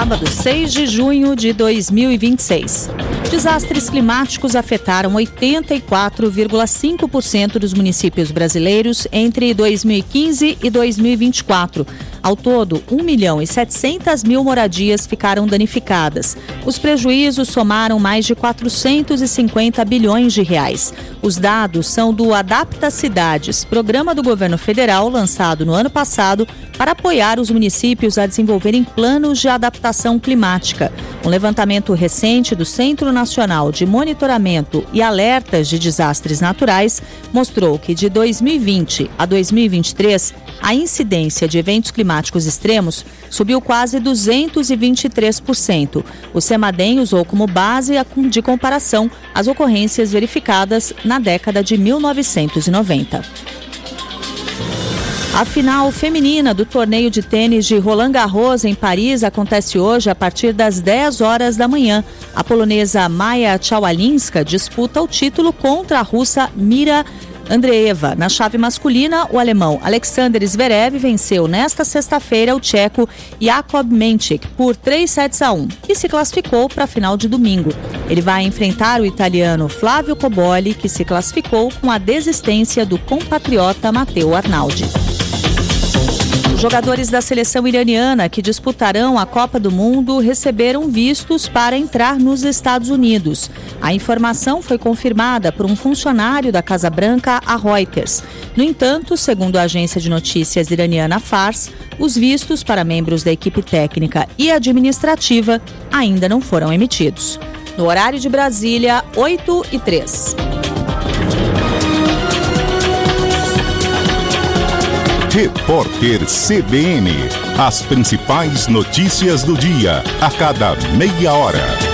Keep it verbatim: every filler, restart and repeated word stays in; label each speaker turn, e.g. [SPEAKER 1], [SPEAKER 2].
[SPEAKER 1] sábado, seis de junho de dois mil e vinte e seis. Desastres climáticos afetaram oitenta e quatro vírgula cinco por cento dos municípios brasileiros entre dois mil e quinze e dois mil e vinte e quatro. Ao todo, um milhão e setecentas mil moradias ficaram danificadas. Os prejuízos somaram mais de quatrocentos e cinquenta bilhões de reais. Os dados são do Adapta Cidades, programa do governo federal lançado no ano passado para apoiar os municípios a desenvolverem planos de adaptação climática. Um levantamento recente do Centro Nacional de Monitoramento e Alertas de Desastres Naturais mostrou que de dois mil e vinte a dois mil e vinte e três, a incidência de eventos climáticos extremos subiu quase duzentos e vinte e três por cento. O CEMADEM usou como base de comparação as ocorrências verificadas na década de mil novecentos e noventa. A final feminina do torneio de tênis de Roland Garros em Paris acontece hoje a partir das dez horas da manhã. A polonesa Maia Tchawalinska disputa o título contra a russa Mira Andreeva. Na chave masculina, o alemão Alexander Zverev venceu nesta sexta-feira o tcheco Jakub Menchik por três sets a um e se classificou para a final de domingo. Ele vai enfrentar o italiano Flávio Cobolli, que se classificou com a desistência do compatriota Matteo Arnaldi. Jogadores da seleção iraniana que disputarão a Copa do Mundo receberam vistos para entrar nos Estados Unidos. A informação foi confirmada por um funcionário da Casa Branca à Reuters. No entanto, segundo a agência de notícias iraniana Fars, os vistos para membros da equipe técnica e administrativa ainda não foram emitidos. No horário de Brasília, oito e três.
[SPEAKER 2] Repórter C B N. As principais notícias do dia, a cada meia hora.